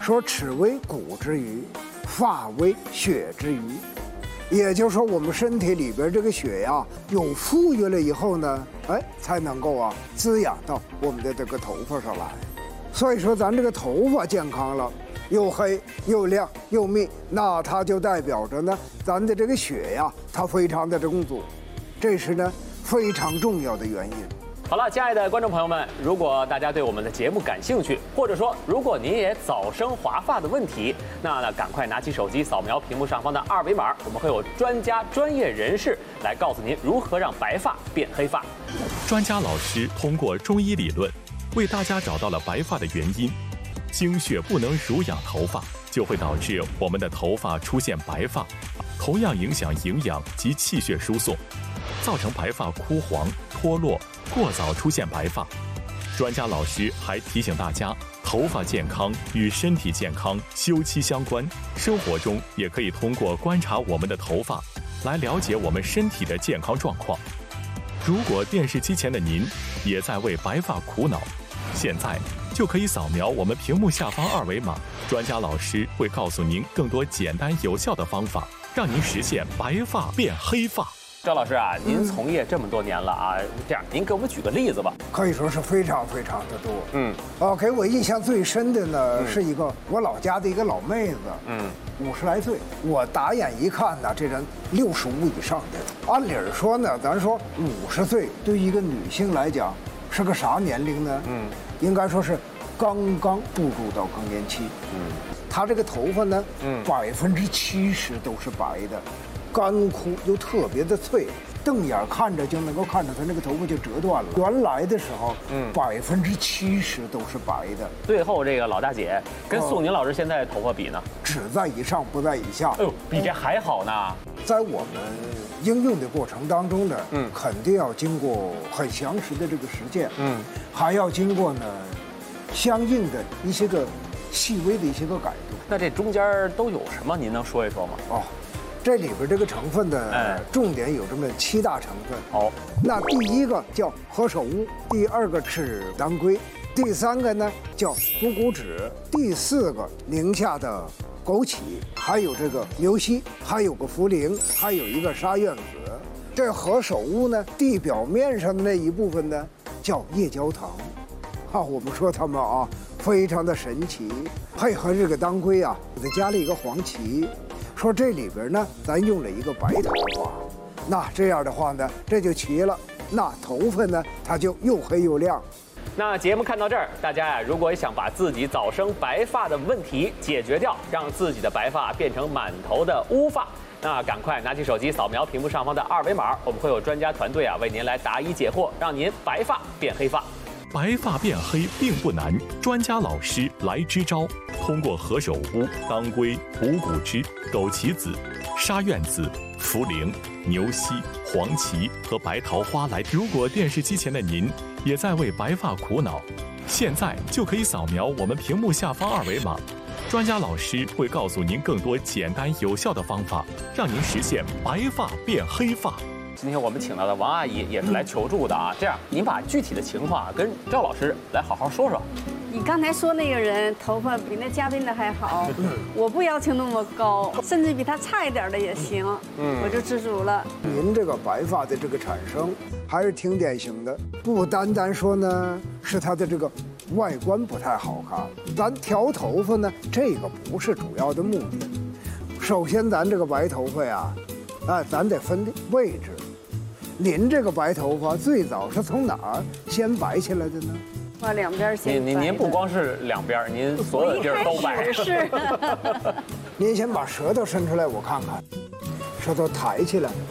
说齿为骨之余，发为血之余。也就是说，我们身体里边这个血呀，有富裕了以后呢，才能够滋养到我们的这个头发上来。所以说，咱这个头发健康了，又黑又亮又密，那它就代表着呢，咱的这个血呀，它非常的充足，这是呢非常重要的原因。 好了，亲爱的观众朋友们，如果大家对我们的节目感兴趣，或者说如果您也早生华发的问题，那赶快拿起手机扫描屏幕上方的二维码，我们会有专业人士来告诉您如何让白发变黑发。 专家老师通过中医理论，为大家找到了白发的原因。经血不能濡养头发，就会导致我们的头发出现白发，同样影响营养及气血输送，造成白发枯黄、脱落，过早出现白发。专家老师还提醒大家，头发健康与身体健康休戚相关，生活中也可以通过观察我们的头发，来了解我们身体的健康状况。如果电视机前的您也在为白发苦恼，现在就可以扫描我们屏幕下方二维码，专家老师会告诉您更多简单有效的方法，让您实现白发变黑发。 赵老师啊，您从业这么多年了啊，这样您给我们举个例子吧。 可以说是非常非常的多。给我印象最深的呢，是一个我老家的一个老妹子，50来岁，我打眼一看呢，这人65以上的。按理说呢，咱说50岁对于一个女性来讲是个啥年龄呢？应该说是刚刚步入到更年期。她这个头发呢，70%都是白的。干枯又特别的脆，瞪眼看着就能够看着它那个头发就折断了。原来的时候，70%都是白的。 最后这个老大姐跟宋宁老师现在头发比呢， 只在以上不在以下。 哎呦，比这还好呢。 在我们应用的过程当中呢，肯定要经过很详实的这个实践，还要经过呢相应的一些个细微的一些个改动。 那这中间都有什么？您能说一说吗？ 这里边这个成分呢，重点有这么7大成分。那第一个叫何首乌，第二个是当归，第3个呢叫虎骨脂，第4个宁夏的枸杞，还有这个牛膝，还有个茯苓，还有一个沙苑子。这何首乌呢，地表面上的那一部分呢叫夜焦糖。我们说它们非常的神奇，配合这个当归给它加了一个黄芪。说这里边呢，咱用了一个白头发，那这样的话呢，这就齐了，那头发呢，它就又黑又亮。 那节目看到这儿，大家呀，如果想把自己早生白发的问题解决掉，让自己的白发变成满头的乌发，那赶快拿起手机扫描屏幕上方的二维码，我们会有专家团队为您来答疑解惑，让您白发变黑发。 白发变黑并不难，专家老师来支招。通过何首乌、当归、虎骨脂、枸杞子、沙苑子、茯苓、牛膝、黄芪和白桃花来。如果电视机前的您也在为白发苦恼，现在就可以扫描我们屏幕下方二维码，专家老师会告诉您更多简单有效的方法，让您实现白发变黑发。 今天我们请到的王阿姨也是来求助的这样，您把具体的情况跟赵老师来好好说说。 你刚才说那个人头发比那嘉宾的还好，我不要求那么高，甚至比他差一点的也行，我就知足了。 您这个白发的这个产生还是挺典型的，不单单说呢是他的这个外观不太好看，咱调头发呢这个不是主要的目的。首先咱这个白头发呀，咱得分位置。您这个白头发最早是从哪儿先白起来的呢？ 把两边先白。 您不光是两边，您所有地儿都白。 是。 您先把舌头伸出来，我看看，舌头抬起来。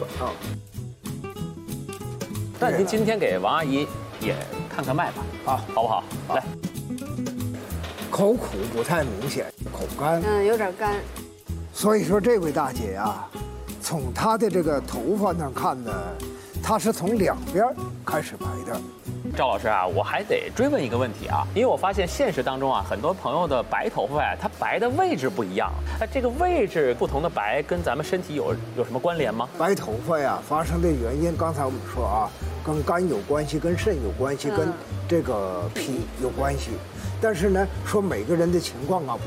那您今天给王阿姨也看看脉吧，好不好？来。 口苦不太明显，口干。 有点干。 所以说这位大姐呀，从她的这个头发上看呢，她是从两边开始白的。 赵老师我还得追问一个问题因为我发现现实当中很多朋友的白头发它白的位置不一样，这个位置不同的白跟咱们身体有什么关联吗？ 白头发发生的原因，刚才我们说跟肝有关系，跟肾有关系，跟这个脾有关系。但是呢，说每个人的情况